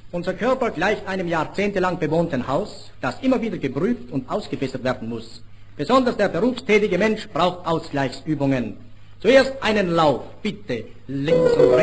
Unser Körper gleicht einem jahrzehntelang bewohnten Haus, das immer wieder geprüft und ausgebessert werden muss. Besonders der berufstätige Mensch braucht Ausgleichsübungen. Zuerst einen Lauf, bitte, links und rechts.